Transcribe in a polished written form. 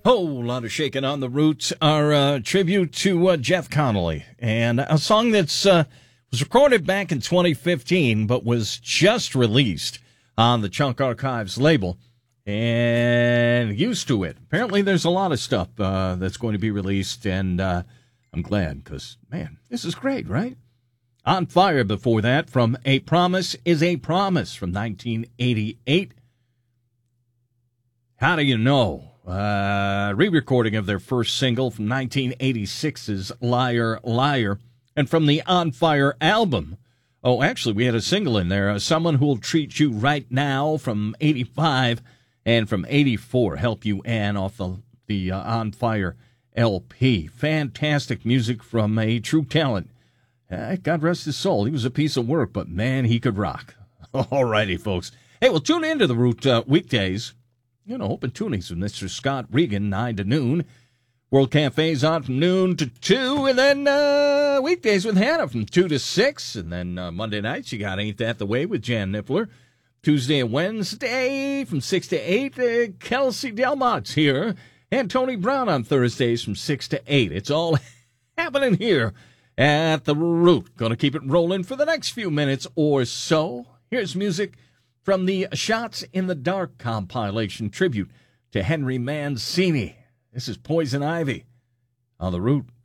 Whole lot of shaking on the roots. Our tribute to Jeff Connolly, and a song that's was recorded back in 2015, but was just released on the Chunk Archives label. And used to it. Apparently, there's a lot of stuff that's going to be released, and I'm glad because, man, this is great, right? On Fire before that, from A Promise is a Promise from 1988. How do you know? Re-recording of their first single from 1986's Liar, Liar. And from the On Fire album, oh, actually, we had a single in there, Someone Who'll Treat You Right Now from 85, and from 84, Help You Ann off the On Fire LP. Fantastic music from a true talent. God rest his soul. He was a piece of work, but man, he could rock. All righty, folks. Hey, well, tune into the Root weekdays. You know, open tunings with Mr. Scott Regan, 9 to noon. World Cafe's on from noon to 2, and then weekdays with Hannah from 2 to 6. And then Monday nights, you got Ain't That the Way with Jan Niffler. Tuesday and Wednesday from 6 to 8, Kelsey Delmont's here. And Tony Brown on Thursdays from 6 to 8. It's all happening here at the Root. Going to keep it rolling for the next few minutes or so. Here's music from the Shots in the Dark compilation tribute to Henry Mancini. This is Poison Ivy on the Root.